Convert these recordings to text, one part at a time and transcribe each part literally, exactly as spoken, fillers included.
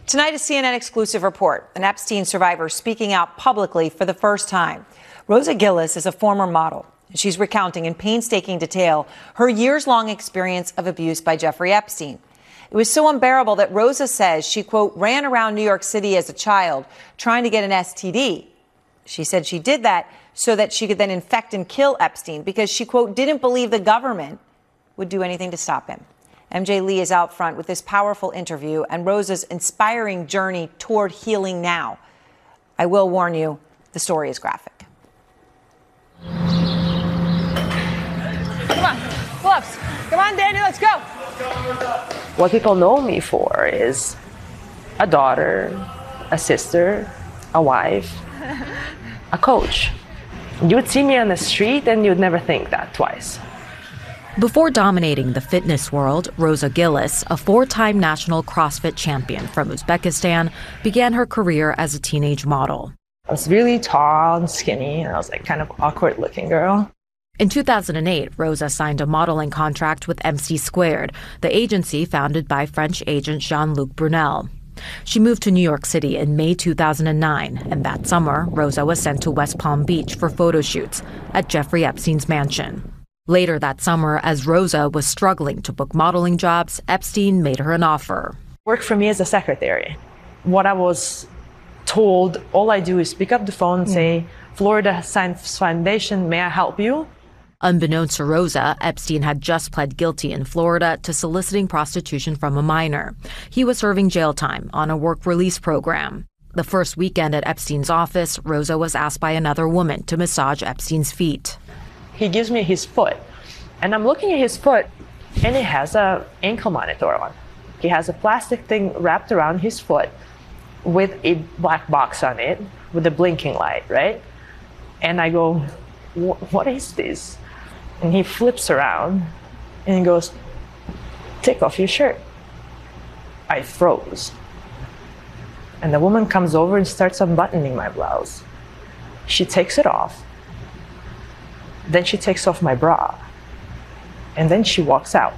Tonight, a C N N exclusive report, an Epstein survivor speaking out publicly for the first time. Rosa Gillis is a former model. She's recounting in painstaking detail her years-long experience of abuse by Jeffrey Epstein. It was so unbearable that Rosa says she, quote, ran around New York City as a child trying to get an S T D. She said she did that so that she could then infect and kill Epstein because she, quote, didn't believe the government would do anything to stop him. M J Lee is out front with this powerful interview and Rosa's inspiring journey toward healing now. I will warn you, the story is graphic. Come on, gloves. Come on, Daniel, let's go. What people know me for is a daughter, a sister, a wife, a coach. You would see me on the street and you'd never think that twice. Before dominating the fitness world, Rosa Gillis, a four-time national CrossFit champion from Uzbekistan, began her career as a teenage model. I was really tall and skinny, and I was like kind of awkward looking girl. In two thousand eight, Rosa signed a modeling contract with M C Squared, the agency founded by French agent Jean-Luc Brunel. She moved to New York City in May two thousand nine, and that summer, Rosa was sent to West Palm Beach for photo shoots at Jeffrey Epstein's mansion. Later that summer, as Rosa was struggling to book modeling jobs, Epstein made her an offer. Work for me as a secretary. What I was told, all I do is pick up the phone and say, Florida Science Foundation, may I help you? Unbeknownst to Rosa, Epstein had just pled guilty in Florida to soliciting prostitution from a minor. He was serving jail time on a work release program. The first weekend at Epstein's office, Rosa was asked by another woman to massage Epstein's feet. He gives me his foot, and I'm looking at his foot, and it has a ankle monitor on. He has a plastic thing wrapped around his foot with a black box on it with a blinking light, right? And I go, what is this? And he flips around and he goes, take off your shirt. I froze. And the woman comes over and starts unbuttoning my blouse. She takes it off. Then she takes off my bra. And then she walks out.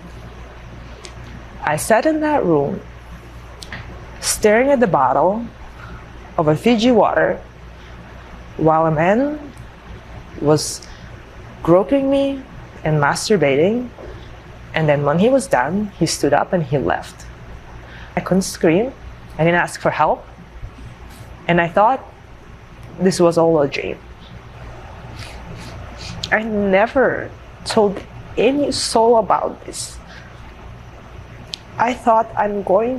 I sat in that room, staring at the bottle of a Fiji water while a man was groping me and masturbating. And then when he was done, he stood up and he left. I couldn't scream. I didn't ask for help. And I thought this was all a dream. I never told any soul about this. I thought I'm going